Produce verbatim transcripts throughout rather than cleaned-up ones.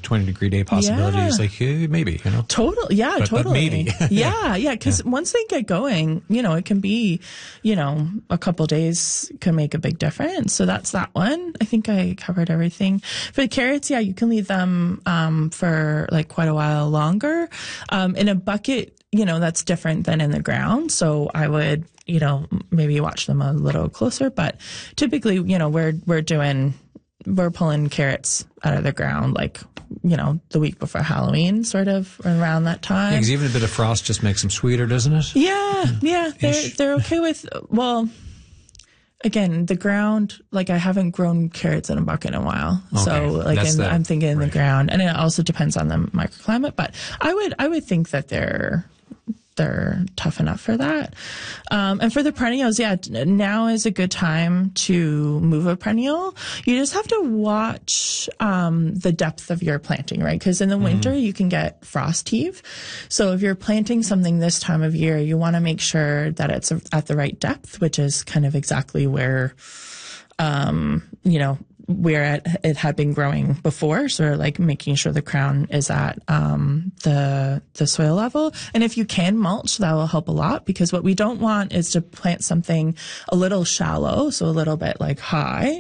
twenty degree day possibility Yeah. is like, eh, maybe, you know. Total, yeah, But- but totally. maybe. yeah, yeah, because Yeah. once they get going, you know, it can be, you know, a couple days can make a big difference. So that's that one. I think I covered everything. For the carrots, yeah, you can leave them um, for like quite a while longer. Um, in a bucket, you know, that's different than in the ground. So I would, you know, maybe watch them a little closer. But typically, you know, we're we're doing we're pulling carrots out of the ground like, you know, the week before Halloween, sort of around that time. Because even a bit of frost just makes them sweeter, doesn't it? Yeah, yeah, they're Ish. they're okay with. Well, again, the ground. Like I haven't grown carrots in a bucket in a while, so Okay, like that's in, the- I'm thinking in the right. ground, and it also depends on the microclimate. But I would I would think that they're they're tough enough for that. Um, and for the perennials, yeah, now is a good time to move a perennial. You just have to watch um, the depth of your planting, right? Because in the winter, you can get frost heave. So if you're planting something this time of year, you want to make sure that it's at the right depth, which is kind of exactly where, um, you know, where it, it had been growing before, sort of like making sure the crown is at um, the the soil level. And if you can mulch, that will help a lot, because what we don't want is to plant something a little shallow, so a little bit like high,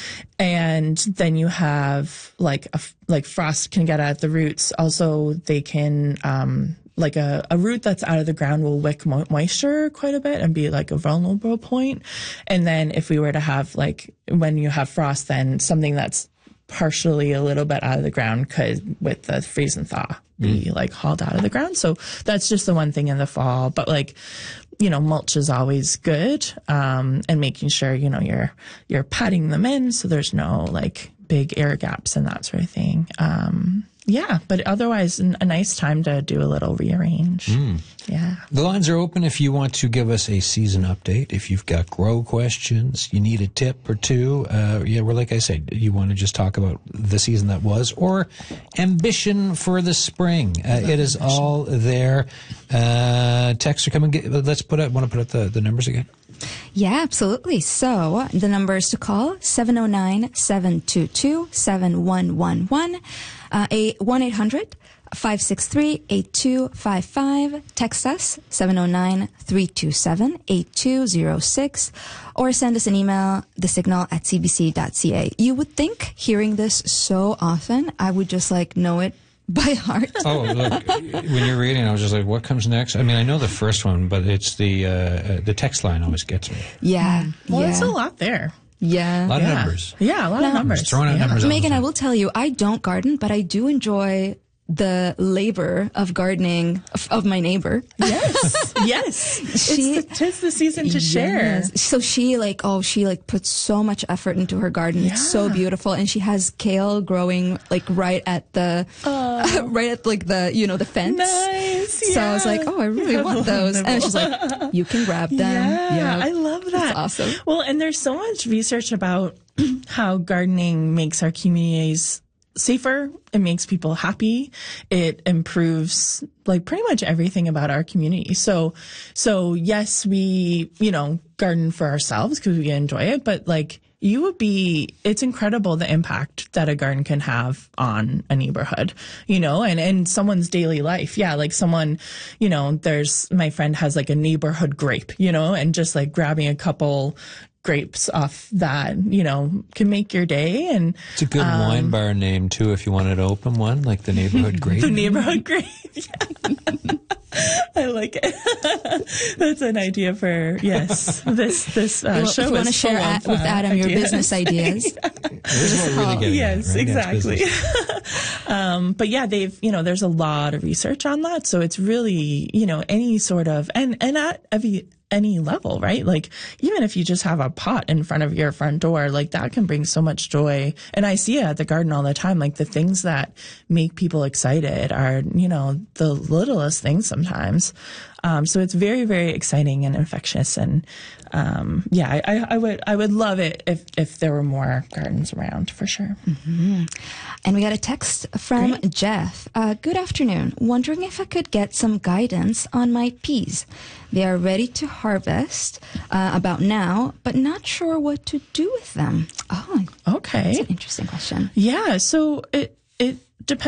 and then you have like a, like frost can get at the roots. Also, they can um, like a, a root that's out of the ground will wick mo- moisture quite a bit and be like a vulnerable point. And then if we were to have like, when you have frost, then something that's partially a little bit out of the ground could, with the freeze and thaw, be mm. like hauled out of the ground. So that's just the one thing in the fall. But like, you know, mulch is always good. Um, and making sure, you know, you're, you're patting them in so there's no like big air gaps and that sort of thing. Um, Yeah, but otherwise, a nice time to do a little rearrange. Mm. Yeah. The lines are open if you want to give us a season update. If you've got grow questions, you need a tip or two. Uh, yeah, well, like I said, you want to just talk about the season that was or ambition for the spring. Uh, it is ambition. All there. Uh, texts are coming. Let's put out, want to put out the, the numbers again? Yeah, absolutely. So the numbers to call, seven oh nine, seven two two, seven one one one. Uh, a one eight hundred, five six three, eight two five five. Text us, seven oh nine, three two seven, eight two oh six. Or send us an email, thesignal at c b c dot c a. You would think, hearing this so often, I would just like know it by heart. Oh, look, when you're reading, I was just like, what comes next? I mean, I know the first one, but it's the, uh, the text line always gets me. Yeah. Well, yeah. there's a lot there. Yeah. A lot yeah. of numbers. Yeah, a lot now, of numbers. Just throwing out yeah. numbers. Megan, I will tell you, I don't garden, but I do enjoy the labor of gardening of, of my neighbor. Yes, yes. She, it's the, tis the season to yes. share. So she like, oh, she like puts so much effort into her garden. Yeah. It's so beautiful. And she has kale growing like right at the, uh, right at like the, you know, the fence. Nice. So yeah. I was like, oh, I really Yeah, want those. wonderful. And she's like, you can grab them. Yeah, Yeah. I love that. It's awesome. Well, and there's so much research about how gardening makes our communities safer. It makes people happy. It improves like pretty much everything about our community. So, so yes, we, you know, garden for ourselves because we enjoy it, but like you would be, it's incredible the impact that a garden can have on a neighborhood, you know, and, and someone's daily life. Yeah. Like someone, you know, there's, my friend has like a neighborhood grape, you know, and just like grabbing a couple grapes off that, you know, can make your day. And it's a good um, wine bar name too, if you wanted to open one, like the neighborhood grape. The neighborhood grape. Yeah. I like it. That's an idea for, yes, this this uh, well, show if you is want to share at, with Adam ideas. your business ideas. This is what we're really getting yes, at, right? exactly. um, but yeah, they've, you know, there's a lot of research on that. So it's really, you know, any sort of, and, and at every, any level, right? Like even if you just have a pot in front of your front door, like that can bring so much joy. And I see it at the garden all the time. Like the things that make people excited are, you know, the littlest things sometimes. Um, so it's very, very exciting and infectious. And, um, yeah, I, I would, I would love it if, if there were more gardens around for sure. Mm-hmm. And we got a text from Great. Jeff. Uh, good afternoon. Wondering if I could get some guidance on my peas. They are ready to harvest, uh, about now, but not sure what to do with them. Oh, okay. That's an interesting question. Yeah. So it, it,